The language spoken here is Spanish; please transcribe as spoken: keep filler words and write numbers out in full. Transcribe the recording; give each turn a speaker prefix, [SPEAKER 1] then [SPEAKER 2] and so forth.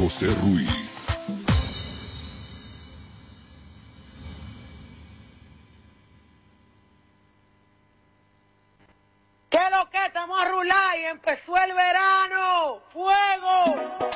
[SPEAKER 1] José Ruiz.
[SPEAKER 2] ¿Qué es lo que estamos a rular y empezó el verano? ¡Fuego!